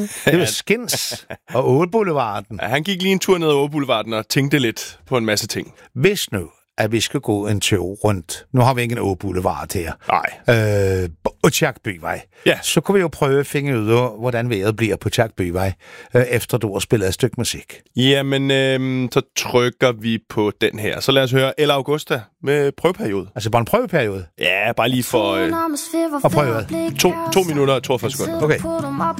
Det var Skins og Åboulevarden. Ja, han gik lige en tur ned ad Åboulevarden og tænkte lidt på en masse ting. Hvis nu, at vi skal gå en tur rundt. Nu har vi ikke en Åboulevard her. Nej. På Aakirkeby-vej. Ja. Så kunne vi jo prøve at finde ud af, hvordan vejret bliver på Aakirkeby-vej, efter du har spillet et stykke musik. Jamen, så trykker vi på den her. Så lad os høre Ella Augusta med prøveperiode. Altså bare en prøveperiode? Ja, bare lige for... Og prøve hvad? 2 minutter og 42 sekunder. Okay.